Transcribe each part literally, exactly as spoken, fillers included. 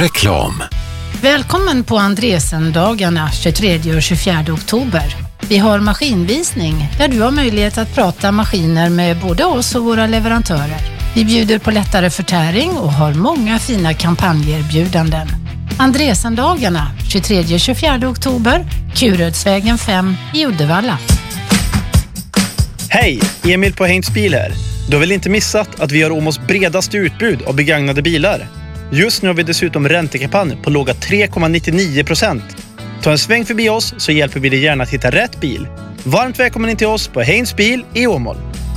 Reklam. Välkommen på Andresen-dagarna tjugotredje och tjugofjärde oktober. Vi har maskinvisning där du har möjlighet att prata maskiner med både oss och våra leverantörer. Vi bjuder på lättare förtäring och har många fina kampanjerbjudanden. Andresen-dagarna tjugotredje och tjugofjärde oktober, Kurödsvägen fem i Uddevalla. Hej, Emil på Heinz Bil här. Du har väl inte missat att vi har Åmåls bredaste utbud av begagnade bilar? Just nu har vi dessutom räntekampanj på låga tre komma nittionio procent. Ta en sväng förbi oss så hjälper vi dig gärna att hitta rätt bil. Varmt välkommen in till oss på Heinz Bil i Åmål.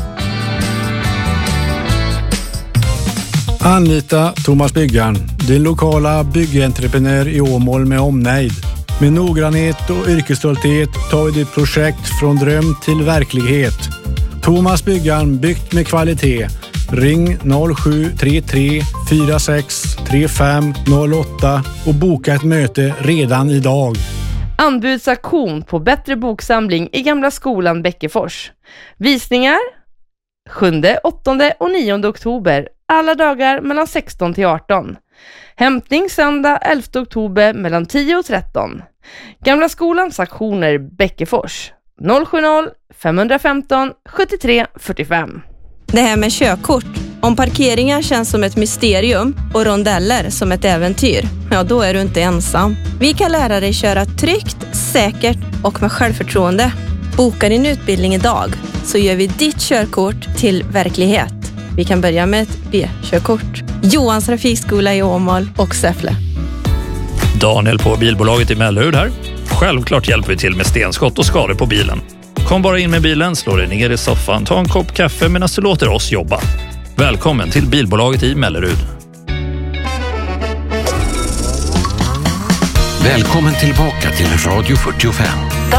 Anlita Thomas Byggaren, din lokala byggentreprenör i Åmål med omnejd. Med noggrannhet och yrkesstolthet tar vi ditt projekt från dröm till verklighet. Thomas Byggaren, byggt med kvalitet. Ring noll sju tre tre fyra sex tre fem noll åtta och boka ett möte redan idag. Anbudsaktion på bättre boksamling i Gamla skolan Bäckefors. Visningar sjunde, åttonde och nionde oktober. Alla dagar mellan sexton till arton. Hämtning söndag elfte oktober mellan tio och tretton. Gamla skolans aktioner Bäckefors. noll sju noll fem ett fem sjuttiotre fyrtiofem. Det här med körkort. Om parkeringar känns som ett mysterium och rondeller som ett äventyr, ja då är du inte ensam. Vi kan lära dig köra tryggt, säkert och med självförtroende. Boka din utbildning idag så gör vi ditt körkort till verklighet. Vi kan börja med ett B-körkort. Johans trafikskola i Åmål och Säffle. Daniel på bilbolaget i Mellerud här. Självklart hjälper vi till med stenskott och skador på bilen. Kom bara in med bilen, slå dig ner i soffan, ta en kopp kaffe medan du låter oss jobba. Välkommen till bilbolaget i Mellerud. Välkommen tillbaka till Radio fyrtiofem.